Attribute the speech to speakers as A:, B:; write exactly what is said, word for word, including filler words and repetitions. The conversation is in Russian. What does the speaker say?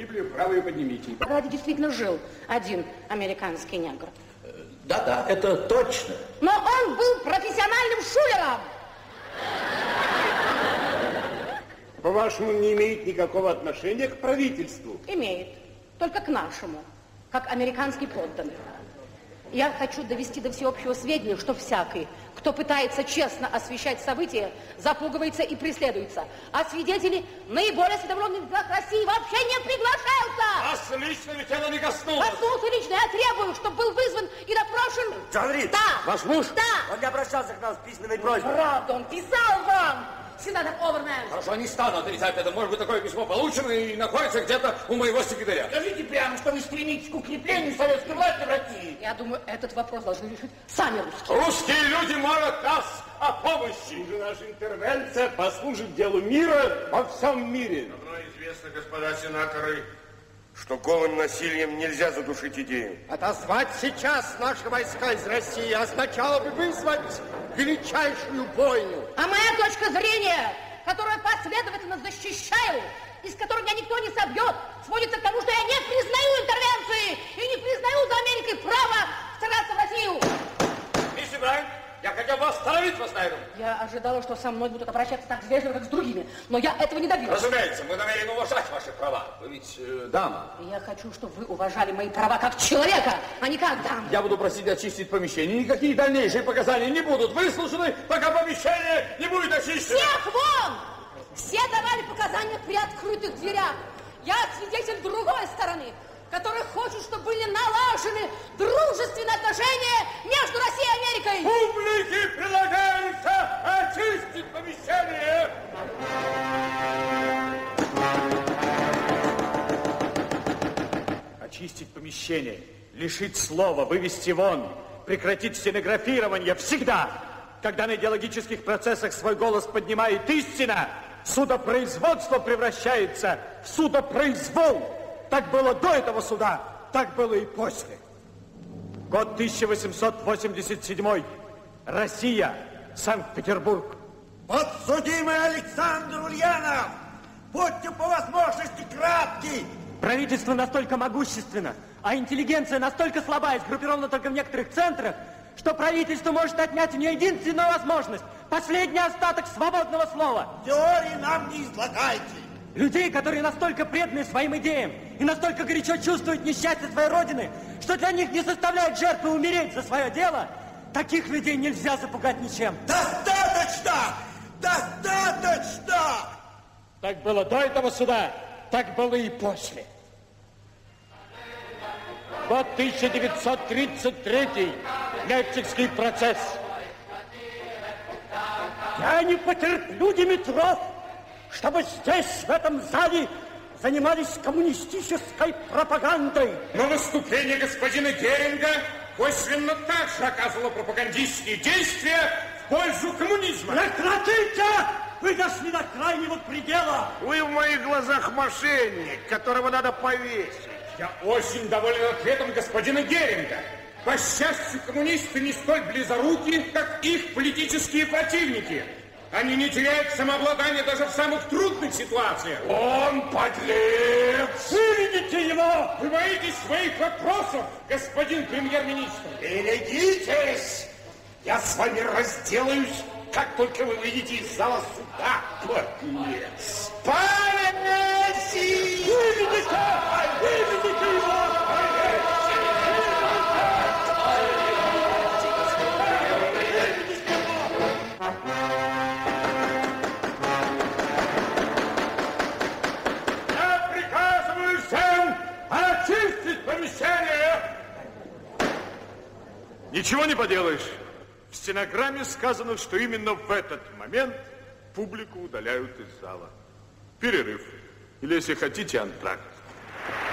A: Библию, правую поднимите.
B: В Раде действительно жил один американский негр.
C: Да-да, это точно.
B: Но он был профессиональным шулером.
A: По-вашему, не имеет никакого отношения к правительству?
B: Имеет. Только к нашему, как американский подданный. Я хочу довести до всеобщего сведения, что всякий, кто пытается честно освещать события, запугивается и преследуется. А свидетели, наиболее осведомленных в делах России, вообще не приглашаются!
D: Вас лично ведь это не коснулось!
B: Коснулся лично, я требую, чтобы был вызван и допрошен...
E: Джон Рид,
B: да.
E: ваш муж?
B: Да.
E: Он не обращался к нам с письменной просьбой.
B: Правда, он писал вам! Сенатор Овермен!
D: Хорошо, не стану отрицать это. Может быть, такое письмо получено и находится где-то у моего секретаря.
C: Скажите прямо, что вы стремитесь к укреплению советской власти в России.
B: Я думаю, этот вопрос должны решить сами русские.
D: Русские люди молят нас о помощи.
A: Уже наша интервенция послужит делу мира во всем мире.
F: Давно известно, господа сенаторы, что голым насилием нельзя задушить идею.
G: Отозвать сейчас наши войска из России означало бы вызвать величайшую бойню.
B: А моя точка зрения, которую я последовательно защищаю, и с которой меня никто не собьет, сводится к тому, что я не признаю интервенции и не признаю за Америкой право вторгаться в Россию.
D: Миссис Брайан, я хотел бы остановить вас на этом.
B: Я ожидала, что со мной будут обращаться так вежливо, как с другими, но я этого не добилась.
D: Разумеется, мы намерены уважать ваши права. Вы ведь э, дама.
B: Я хочу, чтобы вы уважали мои права как человека, а не как дам.
D: Я буду просить очистить помещение. Никакие дальнейшие показания не будут выслушаны, пока помещение не будет очищено.
B: Всех вон! Все давали показания при открытых дверях. Я свидетель другой стороны, который хочет, чтобы были налажены дружественные отношения между Россией и Америкой.
D: Публике предлагается очистить помещение.
H: Очистить помещение, лишить слова, вывести вон, прекратить стенографирование всегда. Когда на идеологических процессах свой голос поднимает истина, судопроизводство превращается в судопроизвол. Так было до этого суда, так было и после. Год тысяча восемьсот восемьдесят седьмой. Россия, Санкт-Петербург.
E: Подсудимый Александр Ульянов, будьте по возможности кратки.
I: Правительство настолько могущественно, а интеллигенция настолько слаба и сгруппирована только в некоторых центрах, что правительство может отнять у нее единственную возможность, последний остаток свободного слова.
E: Теории нам не излагайте.
I: Людей, которые настолько преданы своим идеям и настолько горячо чувствуют несчастье своей родины, что для них не составляет жертвы умереть за свое дело, таких людей нельзя запугать ничем.
E: Достаточно! Достаточно!
H: Так было до этого суда, так было и после. Год тысяча девятьсот тридцать третий. Лейпцигский процесс. Я не потерплю, Димитров, чтобы здесь, в этом зале, занимались коммунистической пропагандой.
D: Но выступление господина Геринга косвенно также оказывало пропагандистские действия в пользу коммунизма.
E: Прекратите! Вы дошли до крайнего предела.
F: Вы в моих глазах мошенник, которого надо повесить.
D: Я очень доволен ответом господина Геринга. По счастью, коммунисты не столь близоруки, как их политические противники. Они не теряют самообладания даже в самых трудных ситуациях.
F: Он подлец!
D: Выведите его! Вы боитесь своих вопросов, господин премьер-министр?
F: Берегитесь! Я с вами разделаюсь, как только вы выйдете из зала суда, подлец!
E: Паренеси!
D: Выведите! Выведите его! Я приказываю всем очистить помещение!
H: Ничего не поделаешь. В стенограмме сказано, что именно в этот момент публику удаляют из зала. Перерыв. Или, если хотите, антракт.